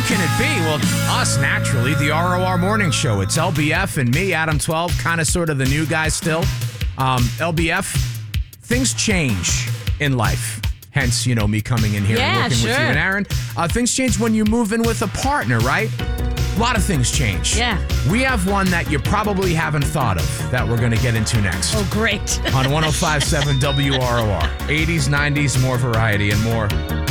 can it be? Well, us, naturally, the ROR Morning Show. It's LBF and me, Adam 12, kind of sort of the new guy still. LBF, things change in life. Hence, me coming in here and working with you and Aaron. Things change when you move in with a partner, right? A lot of things change. Yeah. We have one that you probably haven't thought of that we're going to get into next. Oh, great. On 105.7 WROR. 80s, 90s, more variety and more.